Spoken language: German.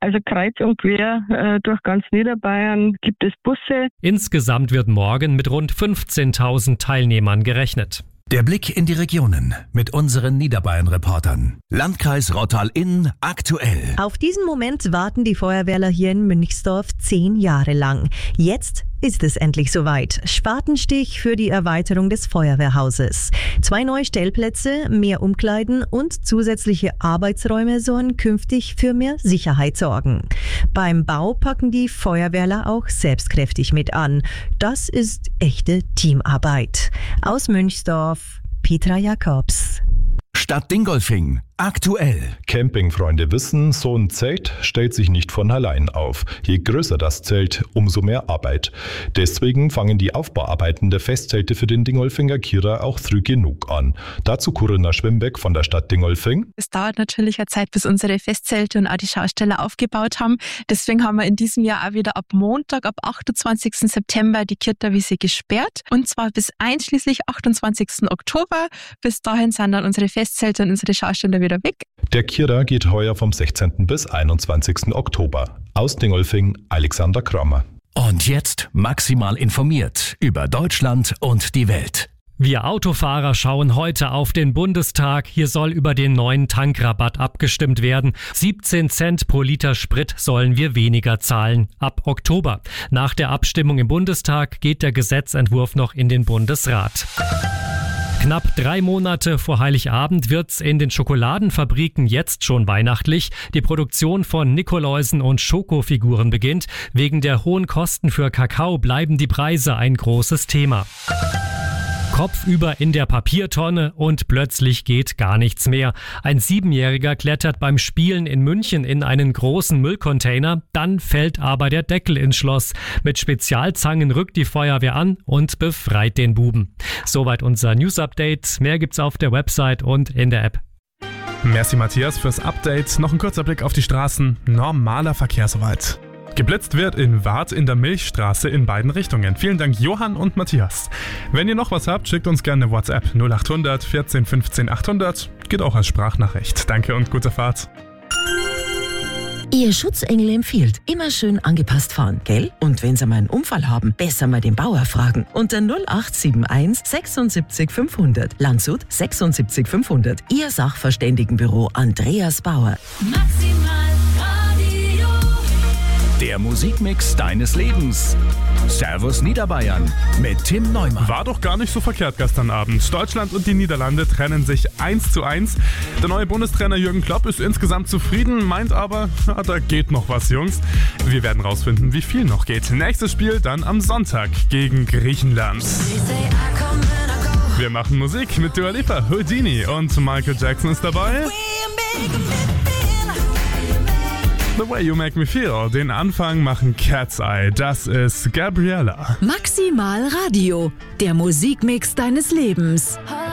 Also kreuz und quer durch ganz Niederbayern gibt es Busse. Insgesamt wird morgen mit rund 15.000 Teilnehmern gerechnet. Der Blick in die Regionen mit unseren Niederbayern-Reportern. Landkreis Rottal-Inn aktuell. Auf diesen Moment warten die Feuerwehrler hier in Münchsdorf 10 Jahre lang. Jetzt ist es endlich soweit. Spatenstich für die Erweiterung des Feuerwehrhauses. 2 neue Stellplätze, mehr Umkleiden und zusätzliche Arbeitsräume sollen künftig für mehr Sicherheit sorgen. Beim Bau packen die Feuerwehrler auch selbstkräftig mit an. Das ist echte Teamarbeit. Aus Münchsdorf, Petra Jakobs. Stadt Dingolfing aktuell. Campingfreunde wissen, so ein Zelt stellt sich nicht von allein auf. Je größer das Zelt, umso mehr Arbeit. Deswegen fangen die Aufbauarbeiten der Festzelte für den Dingolfinger Kira auch früh genug an. Dazu Corinna Schwimbeck von der Stadt Dingolfing. Es dauert natürlich eine Zeit, bis unsere Festzelte und auch die Schausteller aufgebaut haben. Deswegen haben wir in diesem Jahr auch wieder ab Montag, ab 28. September die Kirterwiese gesperrt. Und zwar bis einschließlich 28. Oktober. Bis dahin sind dann unsere Festzelte und unsere Schausteller wieder weg. Der Kira geht heuer vom 16. bis 21. Oktober. Aus Dingolfing, Alexander Kramer. Und jetzt maximal informiert über Deutschland und die Welt. Wir Autofahrer schauen heute auf den Bundestag. Hier soll über den neuen Tankrabatt abgestimmt werden. 17 Cent pro Liter Sprit sollen wir weniger zahlen. Ab Oktober. Nach der Abstimmung im Bundestag geht der Gesetzentwurf noch in den Bundesrat. Knapp 3 Monate vor Heiligabend wird's in den Schokoladenfabriken jetzt schon weihnachtlich. Die Produktion von Nikoläusen und Schokofiguren beginnt. Wegen der hohen Kosten für Kakao bleiben die Preise ein großes Thema. Kopfüber in der Papiertonne und plötzlich geht gar nichts mehr. Ein 7-Jähriger klettert beim Spielen in München in einen großen Müllcontainer, dann fällt aber der Deckel ins Schloss. Mit Spezialzangen rückt die Feuerwehr an und befreit den Buben. Soweit unser News-Update. Mehr gibt's auf der Website und in der App. Merci Matthias fürs Update. Noch ein kurzer Blick auf die Straßen. Normaler Verkehr soweit. Geblitzt wird in Waadt in der Milchstraße in beiden Richtungen. Vielen Dank Johann und Matthias. Wenn ihr noch was habt, schickt uns gerne WhatsApp 0800 14 15 800. Geht auch als Sprachnachricht. Danke und gute Fahrt. Ihr Schutzengel empfiehlt, immer schön angepasst fahren, gell? Und wenn Sie mal einen Unfall haben, besser mal den Bauer fragen. Unter 0871 76 500. Landshut 76 500. Ihr Sachverständigenbüro Andreas Bauer. Der Musikmix deines Lebens. Servus Niederbayern mit Tim Neumann. War doch gar nicht so verkehrt gestern Abend. Deutschland und die Niederlande trennen sich 1:1. Der neue Bundestrainer Jürgen Klopp ist insgesamt zufrieden, meint aber, da geht noch was, Jungs. Wir werden rausfinden, wie viel noch geht. Nächstes Spiel dann am Sonntag gegen Griechenland. Wir machen Musik mit Dua Lipa, Houdini und Michael Jackson ist dabei. The Way You Make Me Feel. Den Anfang machen Cat's Eye. Das ist Gabriella. Maximal Radio. Der Musikmix deines Lebens.